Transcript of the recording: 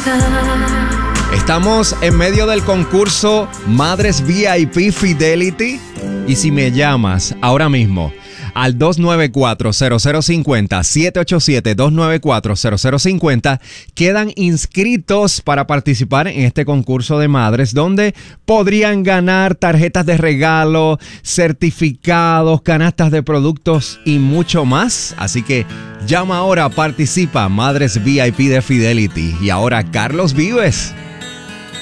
Estamos en medio del concurso Madres VIP Fidelity. Y si me llamas ahora mismo al 294-0050, 787-294-0050, quedan inscritos para participar en este concurso de madres, donde podrían ganar tarjetas de regalo, certificados, canastas de productos y mucho más. Así que llama ahora, participa, Madres VIP de Fidelity. Y ahora Carlos Vives.